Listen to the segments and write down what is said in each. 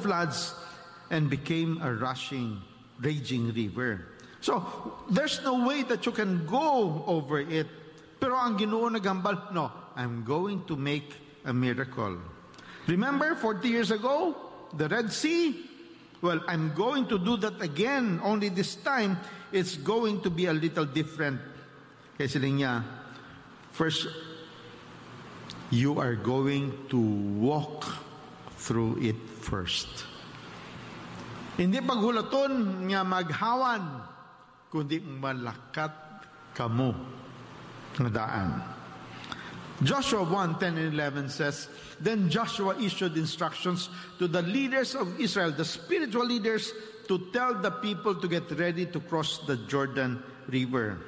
floods and became a rushing, raging river. So, there's no way that you can go over it. Pero ang Ginoo nagambal, no, I'm going to make a miracle. Remember, 40 years ago, the Red Sea? Well, I'm going to do that again. Only this time, it's going to be a little different. Kaya sila niya, first, you are going to walk through it first. Hindi paghulaton nga maghawan, kundi malakat kamo nga daan. Joshua 1:10 and 11 says, Then Joshua issued instructions to the leaders of Israel, the spiritual leaders, to tell the people to get ready to cross the Jordan River.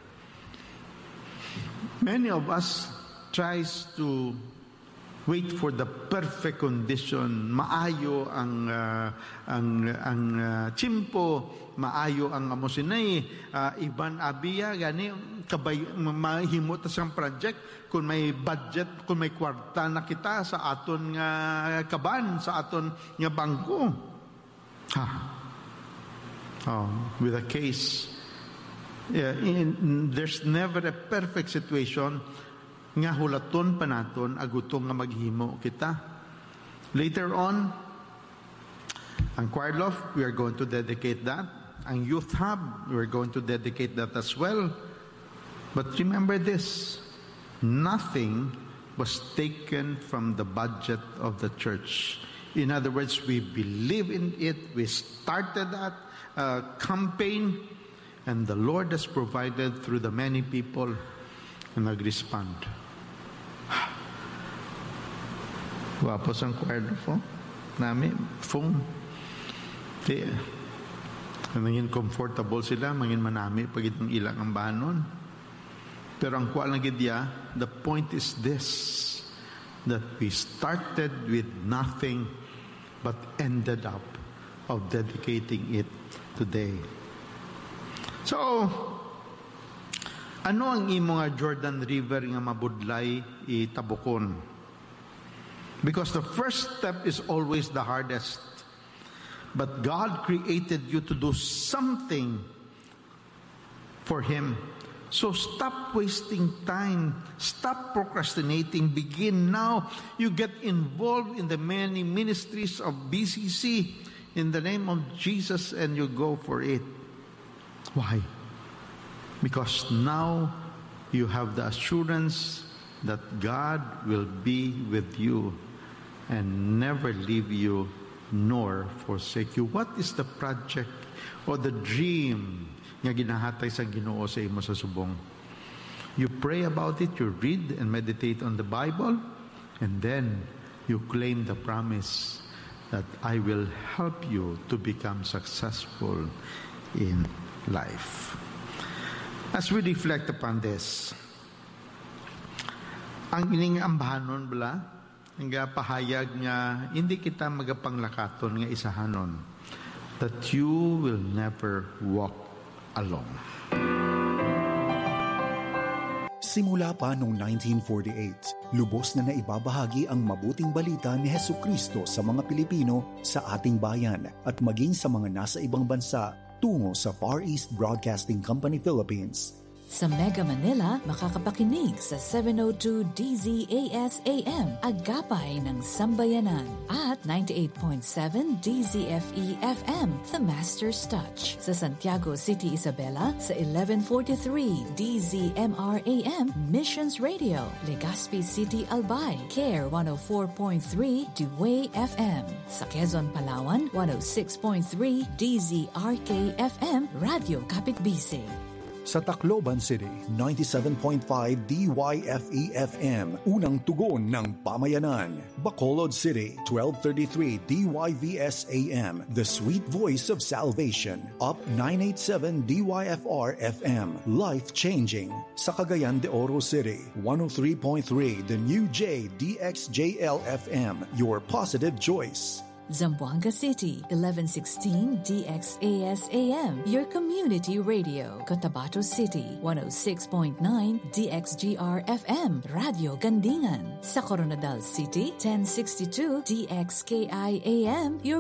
Many of us tries to wait for the perfect condition. Maayo ang chimpo, maayo ang amosinay, iban abiya gani kabay mahimo ta sang project kung may budget, kung may kwarta na kita sa aton nga kaban, sa aton nga bangko. With a case, there's never a perfect situation nga hulaton pa naton agutong nga maghimo kita. Later on, ang choir loft, we are going to dedicate that. Ang youth hub, we are going to dedicate that as well. But remember this, nothing was taken from the budget of the church. In other words, we believe in it, we started that campaign, and the Lord has provided through the many people who nag-respond. Wapos ang choir po namin, phone. Mangin comfortable sila, mangin manami pag itong ilang ang bahanon. Pero ang kuha lang gidya, the point is this, that we started with nothing but ended up of dedicating it today. So, ano ang imo nga Jordan River nga mabudlay itabukon? Because the first step is always the hardest. But God created you to do something for Him. So stop wasting time. Stop procrastinating. Begin now. You get involved in the many ministries of BCC in the name of Jesus and you go for it. Why? Because now you have the assurance that God will be with you and never leave you nor forsake you. What is the project or the dream nga ginahatay sa Ginoo sa imo sa subong? You pray about it, you read and meditate on the Bible, and then you claim the promise that I will help you to become successful in life. As we reflect upon this, ang ining ambahanon bala, nga pahayag nga hindi kita magapanglakaton nga isahanon, that you will never walk alone. Simula pa noong 1948, lubos na naibabahagi ang mabuting balita ni Hesukristo sa mga Pilipino sa ating bayan at maging sa mga nasa ibang bansa tungo sa Far East Broadcasting Company Philippines. Sa Mega Manila, makakapakinig sa 702 DZAS AM, Agapay ng Sambayanan, at 98.7 DZFE FM, The Master's Touch. Sa Santiago City, Isabela, sa 1143 DZMR AM, Missions Radio. Legazpi City, Albay, CARE 104.3 Dewey FM. Sa Quezon, Palawan, 106.3 DZRK FM, Radio Kapitbisig. Sa Tacloban City, 97.5 DYFE-FM, unang tugon ng pamayanan. Bacolod City, 1233 DYVS-AM, the sweet voice of salvation. Up 987 DYFR-FM, life-changing. Sa Cagayan de Oro City, 103.3 the new JDXJL-FM, your positive choice. Zamboanga City, 1116 DXAS-AM, your community radio. Cotabato City, 106.9 DXGR-FM, Radio Gandingan. Sa Coronadal City, 1062 DXKI-AM, your